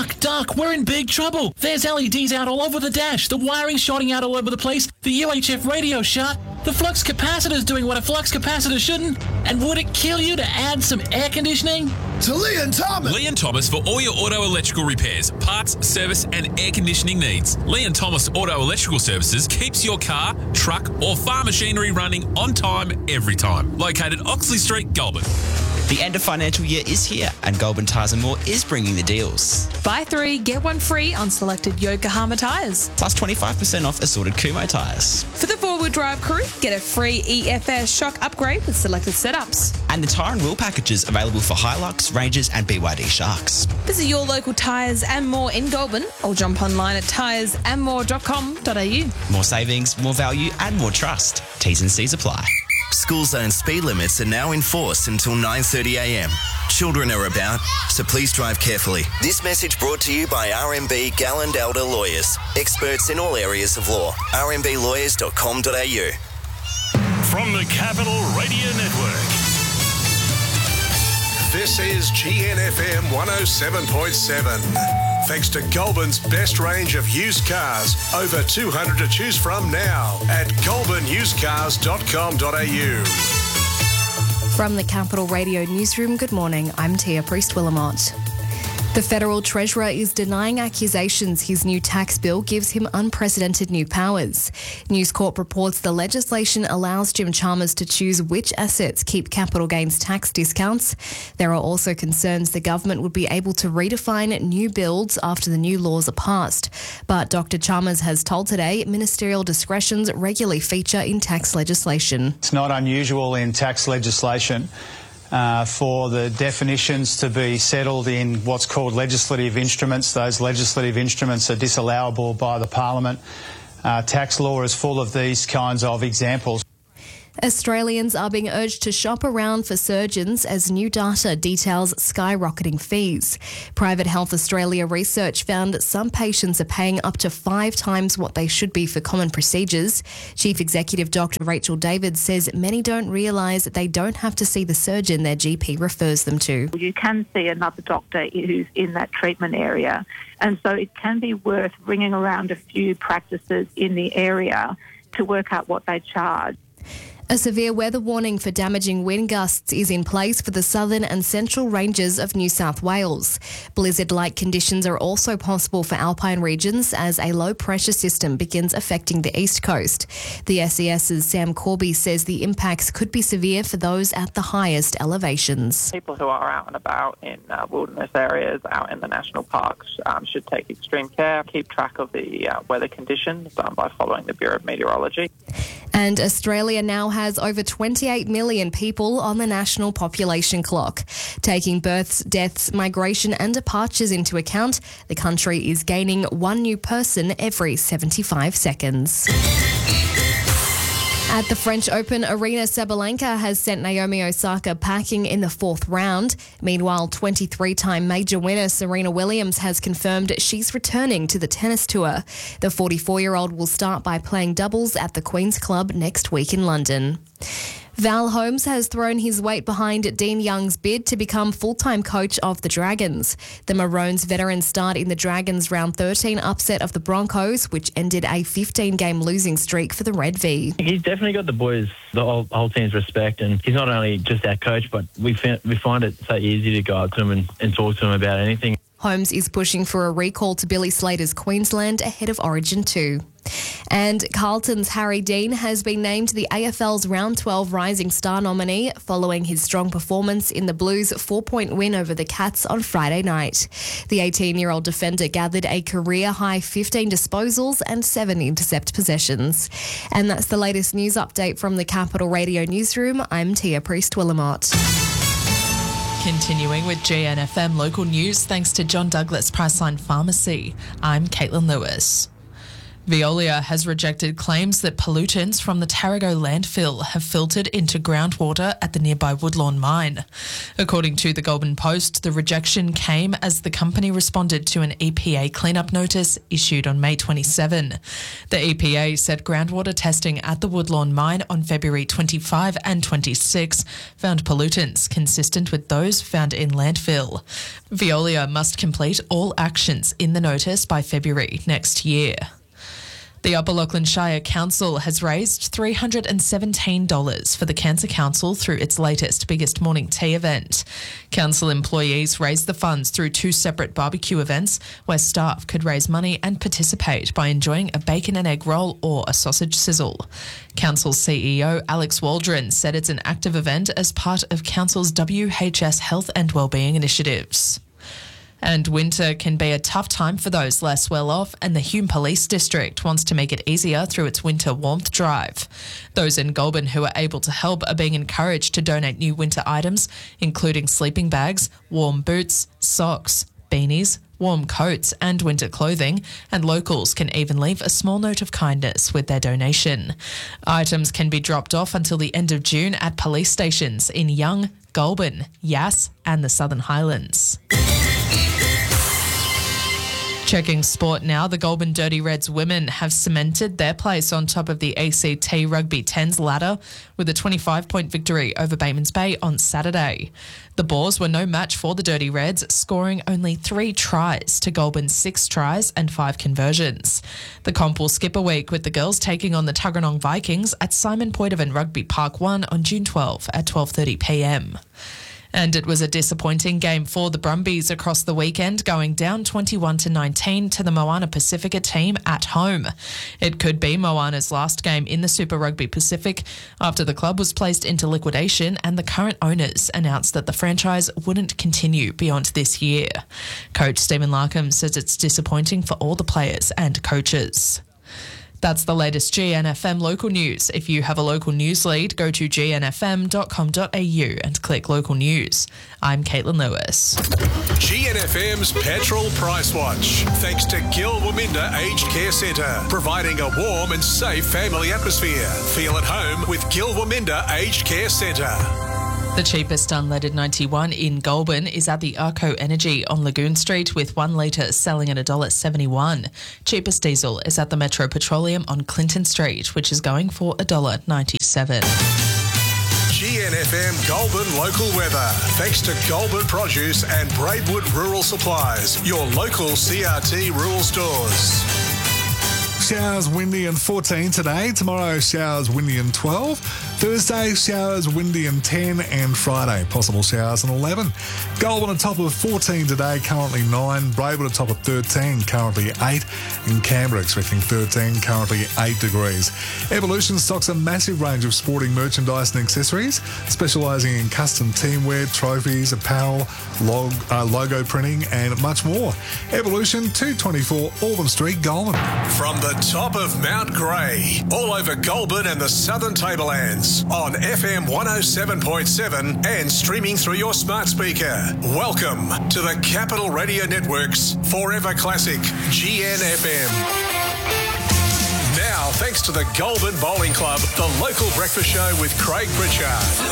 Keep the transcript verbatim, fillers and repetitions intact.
Duck, duck, we're in big trouble. There's L E Ds out all over the dash. The wiring's shorting out all over the place. The U H F radio's shut. The flux capacitor's doing what a flux capacitor shouldn't. And would it kill you to add some air conditioning? To Lee and Thomas. Lee and Thomas for all your auto electrical repairs, parts, service and air conditioning needs. Lee and Thomas Auto Electrical Services keeps your car, truck or farm machinery running on time every time. Located Oxley Street, Goulburn. The end of financial year is here and Goulburn Tyres and More is bringing the deals. Buy three, get one free on selected Yokohama tyres. Plus twenty-five percent off assorted Kumho tyres. For the four-wheel drive crew, get a free E F S shock upgrade with selected setups. And the tyre and wheel packages available for Hilux, Rangers and B Y D Sharks. Visit your local Tyres and More in Goulburn or jump online at tyres and more dot com dot a u. More savings, more value and more trust. T's and C's apply. School zone speed limits are now in force until nine thirty a m. Children are about, so please drive carefully. This message brought to you by R M B Galland Elder Lawyers, experts in all areas of law. r m b lawyers dot com dot a u. From the Capital Radio Network. This is G N F M one oh seven point seven. Thanks to Goulburn's best range of used cars. Over two hundred to choose from now at goulburn used cars dot com dot a u. From the Capital Radio Newsroom, good morning. I'm Tia Priest-Willamont. The Federal Treasurer is denying accusations his new tax bill gives him unprecedented new powers. News Corp reports the legislation allows Jim Chalmers to choose which assets keep capital gains tax discounts. There are also concerns the government would be able to redefine new builds after the new laws are passed. But Doctor Chalmers has told Today ministerial discretions regularly feature in tax legislation. It's not unusual in tax legislation Uh, for the definitions to be settled in what's called legislative instruments. Those legislative instruments are disallowable by the Parliament. Uh, tax law is full of these kinds of examples. Australians are being urged to shop around for surgeons as new data details skyrocketing fees. Private Health Australia research found that some patients are paying up to five times what they should be for common procedures. Chief Executive Doctor Rachel David says many don't realise that they don't have to see the surgeon their G P refers them to. You can see another doctor who's in that treatment area, and so it can be worth ringing around a few practices in the area to work out what they charge. A severe weather warning for damaging wind gusts is in place for the southern and central ranges of New South Wales. Blizzard-like conditions are also possible for alpine regions as a low-pressure system begins affecting the east coast. The S E S's Sam Corby says the impacts could be severe for those at the highest elevations. People who are out and about in uh, wilderness areas, out in the national parks, um, should take extreme care, keep track of the uh, weather conditions um, by following the Bureau of Meteorology. And Australia now has over twenty-eight million people on the national population clock. Taking births, deaths, migration and departures into account, the country is gaining one new person every seventy-five seconds. At the French Open, Aryna Sabalenka has sent Naomi Osaka packing in the fourth round. Meanwhile, twenty-three-time major winner Serena Williams has confirmed she's returning to the tennis tour. The forty-four-year-old will start by playing doubles at the Queen's Club next week in London. Val Holmes has thrown his weight behind Dean Young's bid to become full-time coach of the Dragons. The Maroons veteran starred in the Dragons' round thirteen upset of the Broncos, which ended a fifteen-game losing streak for the Red V. He's definitely got the boys, the whole, whole team's respect, and he's not only just our coach, but we, find, we find it so easy to go up to him and, and talk to him about anything. Holmes is pushing for a recall to Billy Slater's Queensland ahead of Origin two. And Carlton's Harry Dean has been named the A F L's Round twelve Rising Star nominee following his strong performance in the Blues' four-point win over the Cats on Friday night. The eighteen-year-old defender gathered a career-high fifteen disposals and seven intercept possessions. And that's the latest news update from the Capital Radio Newsroom. I'm Tia Priest-Willamont. Continuing with G N F M local news thanks to John Douglas Priceline Pharmacy. I'm Caitlin Lewis. Veolia has rejected claims that pollutants from the Tarago landfill have filtered into groundwater at the nearby Woodlawn mine. According to the Goulburn Post, the rejection came as the company responded to an E P A cleanup notice issued on May twenty-seventh. The E P A said groundwater testing at the Woodlawn mine on February twenty-fifth and twenty-sixth found pollutants consistent with those found in landfill. Veolia must complete all actions in the notice by February next year. The Upper Lachlan Shire Council has raised three hundred seventeen dollars for the Cancer Council through its latest Biggest Morning Tea event. Council employees raised the funds through two separate barbecue events where staff could raise money and participate by enjoying a bacon and egg roll or a sausage sizzle. Council C E O Alex Waldron said it's an active event as part of Council's W H S health and wellbeing initiatives. And winter can be a tough time for those less well off, and the Hume Police District wants to make it easier through its winter warmth drive. Those in Goulburn who are able to help are being encouraged to donate new winter items, including sleeping bags, warm boots, socks, beanies, warm coats and winter clothing, and locals can even leave a small note of kindness with their donation. Items can be dropped off until the end of June at police stations in Young, Goulburn, Yass and the Southern Highlands. Checking sport now, the Goulburn Dirty Reds women have cemented their place on top of the A C T Rugby tens ladder with a twenty-five point victory over Batemans Bay on Saturday. The Boars were no match for the Dirty Reds, scoring only three tries to Goulburn's six tries and five conversions. The comp will skip a week with the girls taking on the Tuggeranong Vikings at Simon Poitevin Rugby Park one on June twelfth at twelve thirty p m. And it was a disappointing game for the Brumbies across the weekend, going down twenty-one to nineteen to the Moana Pacifica team at home. It could be Moana's last game in the Super Rugby Pacific after the club was placed into liquidation and the current owners announced that the franchise wouldn't continue beyond this year. Coach Stephen Larkham says it's disappointing for all the players and coaches. That's the latest G N F M local news. If you have a local news lead, go to g n f m dot com dot a u and click local news. I'm Caitlin Lewis. G N F M's Petrol Price Watch. Thanks to Gil Waminda Aged Care Centre, providing a warm and safe family atmosphere. Feel at home with Gil Waminda Aged Care Centre. The cheapest unleaded ninety-one in Goulburn is at the Arco Energy on Lagoon Street, with one litre selling at one dollar seventy-one. Cheapest diesel is at the Metro Petroleum on Clinton Street, which is going for one dollar ninety-seven. G N F M Goulburn local weather. Thanks to Goulburn Produce and Braidwood Rural Supplies, your local C R T rural stores. Showers, windy and fourteen today. Tomorrow, showers, windy and twelve. Thursday, showers, windy and ten. And Friday, possible showers and eleven. Goulburn on top of fourteen today, currently nine. Braidwood on top of thirteen, currently eight. And Canberra expecting thirteen, currently eight degrees. Evolution stocks a massive range of sporting merchandise and accessories, specialising in custom teamwear, trophies, apparel, log, uh, logo printing and much more. Evolution, two twenty-four Auburn Street, Goulburn. From the top of Mount Grey, all over Goulburn and the Southern Tablelands, on F M one oh seven point seven and streaming through your smart speaker. Welcome to the Capital Radio Network's Forever Classic G N F M. Now, thanks to the Goulburn Bowling Club, the local breakfast show with Craig Pritchard.